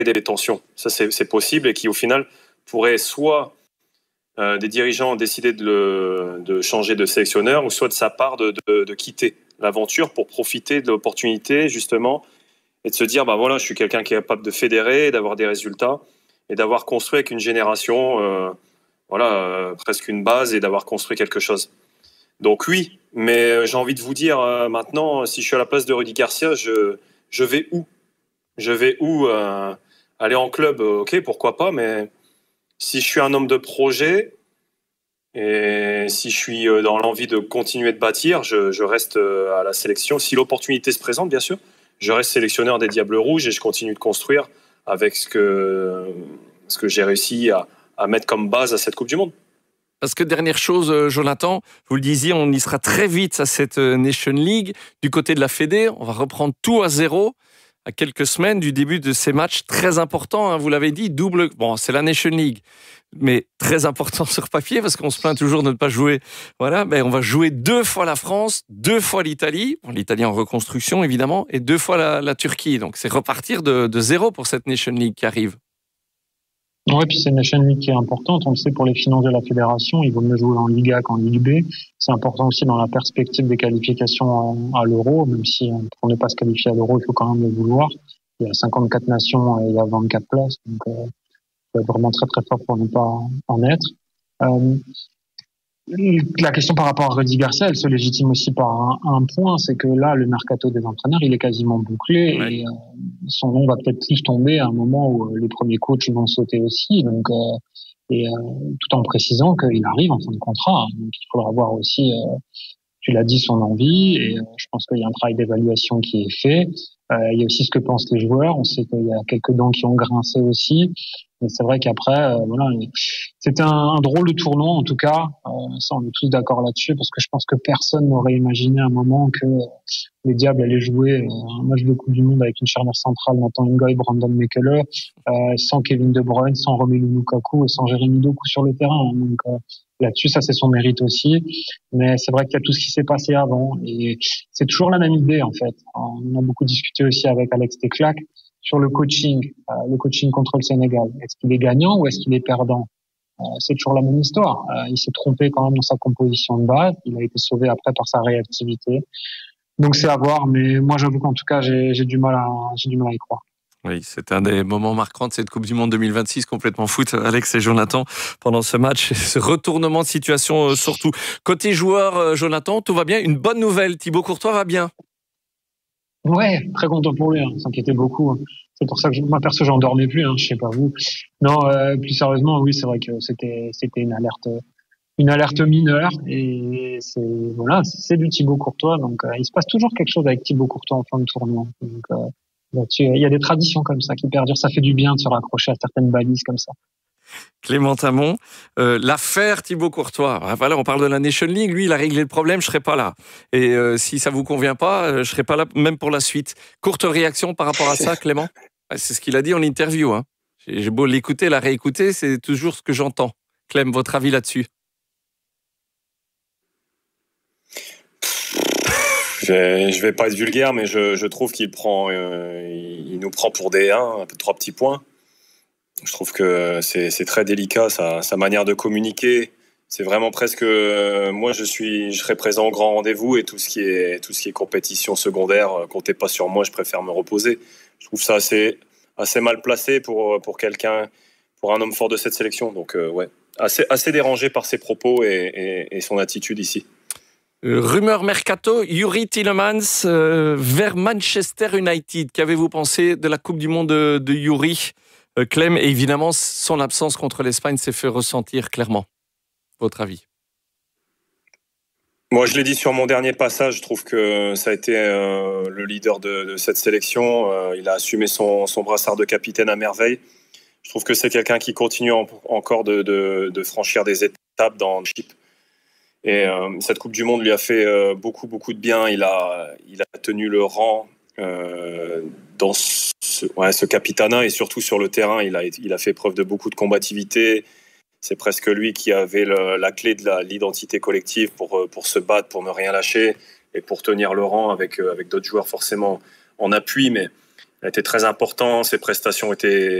des tensions. Ça, c'est possible et qui, au final, pourrait soit des dirigeants décider de changer de sélectionneur ou soit de sa part de quitter l'aventure pour profiter de l'opportunité, justement, et de se dire, bah voilà, je suis quelqu'un qui est capable de fédérer, d'avoir des résultats et d'avoir construit avec une génération, presque une base et d'avoir construit quelque chose. Donc oui, mais j'ai envie de vous dire maintenant, si je suis à la place de Rudy Garcia, je vais où? Je vais où aller en club, ok, pourquoi pas, mais si je suis un homme de projet et si je suis dans l'envie de continuer de bâtir, je reste à la sélection. Si l'opportunité se présente, bien sûr, je reste sélectionneur des Diables Rouges et je continue de construire avec ce que j'ai réussi à mettre comme base à cette Coupe du Monde. Parce que dernière chose, Jonathan, vous le disiez, on y sera très vite à cette Nation League. Du côté de la Fédé, on va reprendre tout à zéro à quelques semaines du début de ces matchs très importants. Hein, vous l'avez dit, c'est la Nation League, mais très important sur papier parce qu'on se plaint toujours de ne pas jouer. Voilà, on va jouer 2 fois la France, 2 fois l'Italie, l'Italie en reconstruction évidemment, et 2 fois la Turquie. Donc c'est repartir de zéro pour cette Nation League qui arrive. Ouais, puis c'est une chaîne League qui est importante. On le sait pour les finances de la fédération. Il vaut mieux jouer en Liga qu'en Ligue B. C'est important aussi dans la perspective des qualifications à l'Euro, même si pour ne pas se qualifier à l'Euro, il faut quand même le vouloir. Il y a 54 nations et il y a 24 places. Donc, il faut être vraiment très très fort pour ne pas en être. La question par rapport à Rudy Garcia, elle se légitime aussi par un point, c'est que là, le mercato des entraîneurs, il est quasiment bouclé et son nom va peut-être plus tomber à un moment où les premiers coachs vont sauter aussi. Donc, tout en précisant qu'il arrive en fin de contrat. Donc, il faudra voir aussi, tu l'as dit, son envie et je pense qu'il y a un travail d'évaluation qui est fait. Il y a aussi ce que pensent les joueurs. On sait qu'il y a quelques dents qui ont grincé aussi. Mais c'est vrai qu'après, c'était un drôle de tournoi en tout cas. Ça, on est tous d'accord là-dessus parce que je pense que personne n'aurait imaginé à un moment que les Diables allaient jouer un match de Coupe du Monde avec une charnière centrale, Nathan Ngoy, Brandon Mekele, sans Kevin De Bruyne, sans Romelu Lukaku et sans Jérémy Doku sur le terrain. Donc là-dessus, ça c'est son mérite aussi. Mais c'est vrai qu'il y a tout ce qui s'est passé avant et c'est toujours la même idée en fait. On a beaucoup discuté aussi avec Alex Teclac sur le coaching contre le Sénégal. Est-ce qu'il est gagnant ou est-ce qu'il est perdant? C'est toujours la même histoire. Il s'est trompé quand même dans sa composition de base. Il a été sauvé après par sa réactivité. Donc c'est à voir, mais moi j'avoue qu'en tout cas j'ai du mal à y croire. Oui, c'est un des moments marquants de cette Coupe du Monde 2026, complètement foot, Alex et Jonathan, pendant ce match, ce retournement de situation surtout. Côté joueur, Jonathan, tout va bien. Une bonne nouvelle, Thibaut Courtois va bien. Ouais, très content pour lui, hein. S'inquiétait beaucoup. C'est pour ça que moi perso j'en dormais plus, je sais pas vous. Non, plus sérieusement, oui, c'est vrai que c'était une alerte mineure et c'est du Thibaut Courtois. Donc il se passe toujours quelque chose avec Thibaut Courtois en fin de tournoi. Donc là-dessus, il y a des traditions comme ça qui perdurent. Ça fait du bien de se raccrocher à certaines balises comme ça. Clément Tamon, l'affaire Thibaut Courtois. Voilà, on parle de la Nation League. Lui, il a réglé le problème, je serai pas là. Et si ça vous convient pas, je serai pas là même pour la suite. Courte réaction par rapport à ça, Clément. C'est ce qu'il a dit en interview. Hein. J'ai beau l'écouter, la réécouter, c'est toujours ce que j'entends. Clem, votre avis là-dessus? Je vais pas être vulgaire, mais je trouve qu'il il nous prend pour des un peu 3 petits points. Je trouve que c'est très délicat sa manière de communiquer. C'est vraiment presque moi je serai présent au grand rendez-vous et tout ce qui est compétition secondaire, comptez pas sur moi, je préfère me reposer. Je trouve ça assez mal placé pour quelqu'un, pour un homme fort de cette sélection. Donc assez dérangé par ses propos et son attitude ici. Rumeur mercato, Youri Tielemans vers Manchester United. Qu'avez-vous pensé de la Coupe du Monde de Youri? Clem, et évidemment, son absence contre l'Espagne s'est fait ressentir clairement. Votre avis? Moi, je l'ai dit sur mon dernier passage, je trouve que ça a été le leader de cette sélection. Il a assumé son brassard de capitaine à merveille. Je trouve que c'est quelqu'un qui continue encore de franchir des étapes dans le chip. Et cette Coupe du Monde lui a fait beaucoup de bien. Il a tenu le rang dans ce capitanat et surtout sur le terrain. Il a fait preuve de beaucoup de combativité. C'est presque lui qui avait la clé de l'identité collective pour se battre, pour ne rien lâcher et pour tenir le rang avec d'autres joueurs forcément en appui. Mais a été très important. Ses prestations étaient